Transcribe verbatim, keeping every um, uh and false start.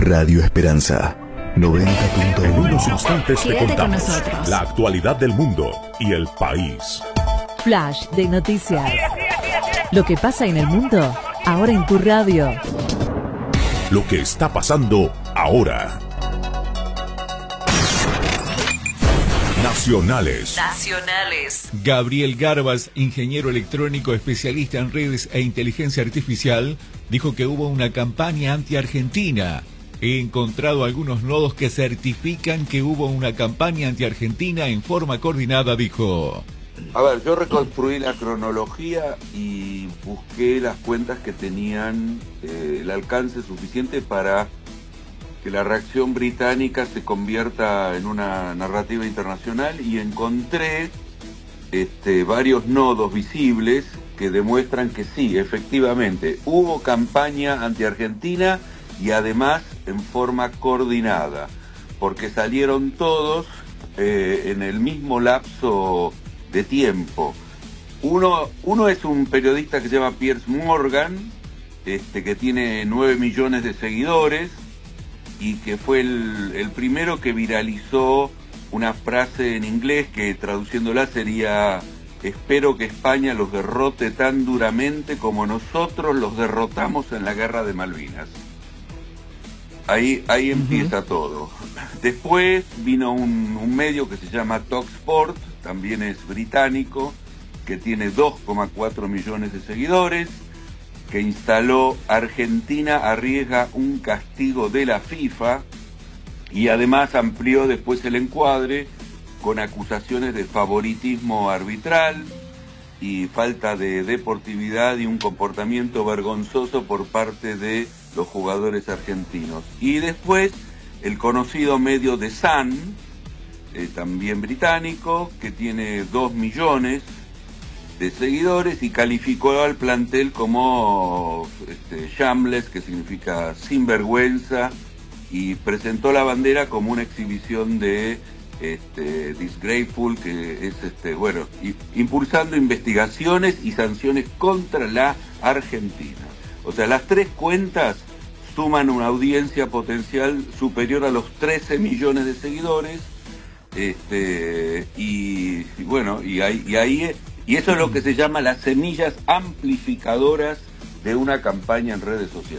Radio Esperanza noventa punto uno. En unos instantes te Quédate contamos con nosotros. la actualidad del mundo y el país. Flash de noticias. Lo que pasa en el mundo, ahora en tu radio. Lo que está pasando ahora. Nacionales. Nacionales. Gabriel Garbas, ingeniero electrónico especialista en redes e inteligencia artificial, dijo que hubo una campaña anti-argentina. He encontrado algunos nodos que certifican que hubo una campaña anti-argentina en forma coordinada, dijo. A ver, yo reconstruí la cronología y busqué las cuentas que tenían eh, el alcance suficiente para que la reacción británica se convierta en una narrativa internacional, y encontré este, varios nodos visibles que demuestran que sí, efectivamente, hubo campaña anti-argentina y además en forma coordinada, porque salieron todos eh, en el mismo lapso de tiempo. Uno, uno es un periodista que se llama Piers Morgan, este, que tiene nueve millones de seguidores y que fue el, el primero que viralizó una frase en inglés que, traduciéndola, sería: espero que España los derrote tan duramente como nosotros los derrotamos en la guerra de Malvinas. Ahí, ahí empieza uh-huh. todo. Después vino un, un medio que se llama Talksport, también es británico, que tiene dos coma cuatro millones de seguidores, que instaló Argentina arriesga un castigo de la FIFA, y además amplió después el encuadre con acusaciones de favoritismo arbitral y falta de deportividad y un comportamiento vergonzoso por parte de los jugadores argentinos. Y después el conocido medio The Sun, eh, también británico, que tiene dos millones de seguidores y calificó al plantel como este, shameless, que significa sinvergüenza, y presentó la bandera como una exhibición de este, disgraceful, que es este, bueno, y, impulsando investigaciones y sanciones contra la Argentina. O sea, las tres cuentas suman una audiencia potencial superior a los trece millones de seguidores, este, y, y bueno, y ahí, y ahí y eso es lo que se llama las semillas amplificadoras de una campaña en redes sociales.